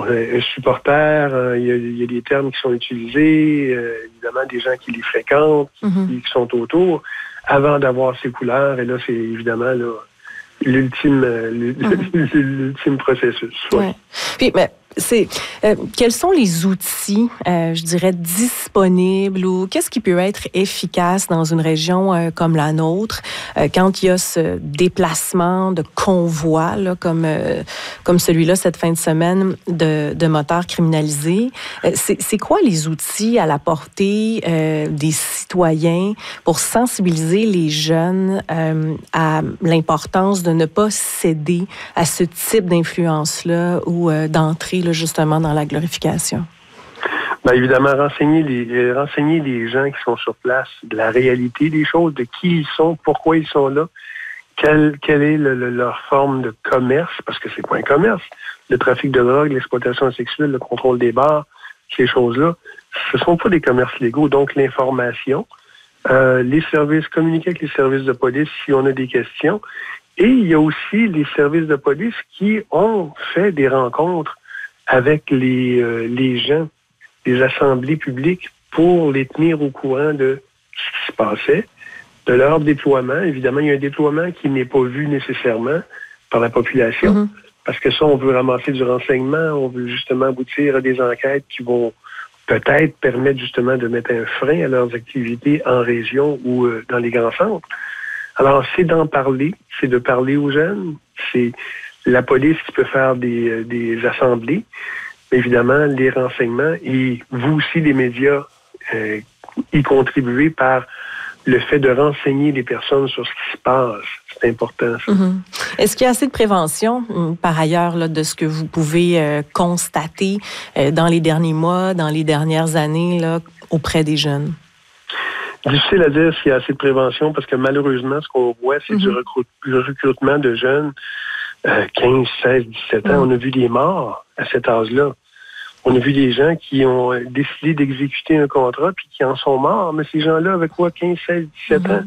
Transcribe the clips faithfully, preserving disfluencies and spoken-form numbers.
un, un supporter, euh, il, y a, il y a des termes qui sont utilisés, euh, évidemment des gens qui les fréquentent, qui, mm-hmm. qui sont autour, avant d'avoir ces couleurs. Et là, c'est évidemment là, l'ultime, euh, mm-hmm. l'ultime processus. Ouais. Ouais. Puis, mais, c'est, euh, quels sont les outils, euh, je dirais, disponibles ou qu'est-ce qui peut être efficace dans une région euh, comme la nôtre euh, quand il y a ce déplacement de convoi, là, comme, euh, comme celui-là cette fin de semaine de, de motards criminalisés? Euh, c'est, c'est quoi les outils à la portée euh, des citoyens pour sensibiliser les jeunes euh, à l'importance de ne pas céder à ce type d'influence-là ou euh, d'entrer là, justement dans la glorification? Bien, évidemment, renseigner les, renseigner les gens qui sont sur place de la réalité des choses, de qui ils sont, pourquoi ils sont là, quelle, quelle est le, le, leur forme de commerce, parce que c'est pas un commerce. Le trafic de drogue, l'exploitation sexuelle, le contrôle des bars, ces choses-là, ce ne sont pas des commerces légaux. Donc, l'information, euh, les services, communiquer avec les services de police si on a des questions. Et il y a aussi les services de police qui ont fait des rencontres avec les, euh, les gens, les assemblées publiques, pour les tenir au courant de ce qui se passait, de leur déploiement. Évidemment, il y a un déploiement qui n'est pas vu nécessairement par la population, mm-hmm. parce que ça, on veut ramasser du renseignement, on veut justement aboutir à des enquêtes qui vont peut-être permettre justement de mettre un frein à leurs activités en région ou euh, dans les grands centres. Alors, c'est d'en parler, c'est de parler aux jeunes, c'est la police qui peut faire des, des assemblées, évidemment, les renseignements et vous aussi, les médias, euh, y contribuer par le fait de renseigner les personnes sur ce qui se passe. C'est important, ça. Mm-hmm. Est-ce qu'il y a assez de prévention, par ailleurs, là, de ce que vous pouvez euh, constater euh, dans les derniers mois, dans les dernières années, là, auprès des jeunes? Difficile à dire s'il y a assez de prévention, parce que malheureusement, ce qu'on voit, c'est mm-hmm. du, recrut- du recrutement de jeunes, euh, quinze, seize, dix-sept ans. Mm-hmm. On a vu des morts à cet âge-là. On a vu des gens qui ont décidé d'exécuter un contrat puis qui en sont morts. Mais ces gens-là avaient quoi, quinze, seize, dix-sept mm-hmm. ans?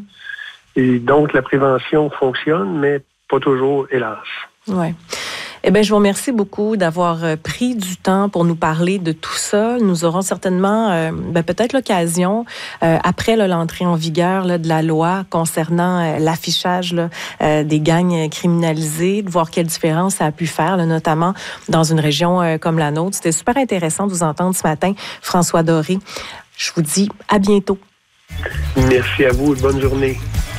Et donc, la prévention fonctionne, mais pas toujours, hélas. Oui. Eh bien, je vous remercie beaucoup d'avoir pris du temps pour nous parler de tout ça. Nous aurons certainement euh, ben, peut-être l'occasion, euh, après là, l'entrée en vigueur là, de la loi concernant euh, l'affichage là, euh, des gangs criminalisés, de voir quelle différence ça a pu faire, là, notamment dans une région euh, comme la nôtre. C'était super intéressant de vous entendre ce matin, François Doré. Je vous dis à bientôt. Merci à vous. Bonne journée.